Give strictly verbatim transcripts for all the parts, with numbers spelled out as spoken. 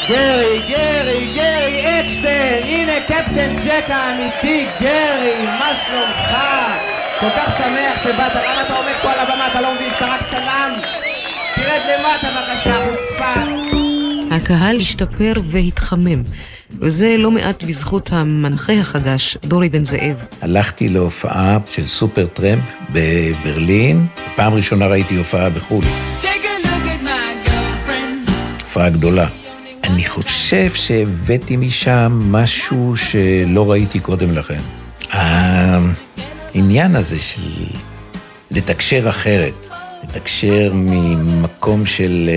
גרי, גרי, גרי אקשטיין, הנה קפטן ג'ק האמיתי, גרי, מה שלומך? כל כך שמח שבאת, למה אתה עומד פה על הבמה, אתה לא מבין שאתה רק צלם? תרד למטה בבקשה, חוצפה. הקהל השתפר והתחמם, וזה לא מעט בזכות המנחה החדש, דורי בן זאב. הלכתי להופעה של סופר טרמפ בברלין, פעם ראשונה ראיתי הופעה בחו"ל. הופעה גדולה. אני חושב שהבאתי משם משהו שלא ראיתי קודם לכן. העניין הזה של לתקשר אחרת, לתקשר ממקום של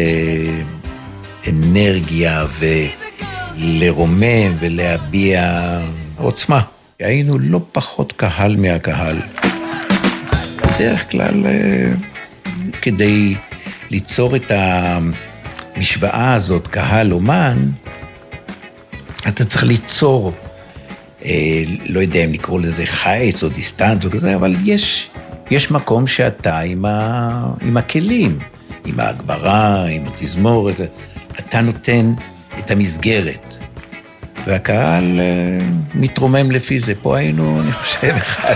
אנרגיה ולרומם ולהביע עוצמה. היינו לא פחות קהל מהקהל. בדרך כלל כדי ליצור את המשוואה הזאת, קהל אומן, אתה צריך ליצור, אה, לא יודע אם לקרוא לזה חייץ או דיסטנט או כזה, אבל יש, יש מקום שאתה עם, ה, עם הכלים, עם ההגברה, עם התזמורת, אתה נותן את המסגרת, והקהל אה, מתרומם לפי זה. פה היינו, אני חושב, אחד.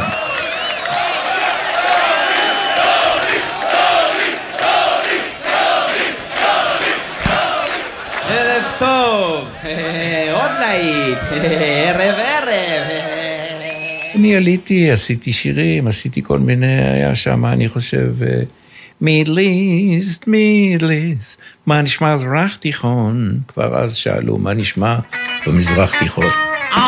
ערב טוב, עוד להיט, ערב ערב. אני עליתי, עשיתי שירים, עשיתי כל מיני, היה שם, אני חושב, מידליסט, מידליסט, מה נשמע מזרח תיכון? כבר אז שאלו, מה נשמע במזרח תיכון?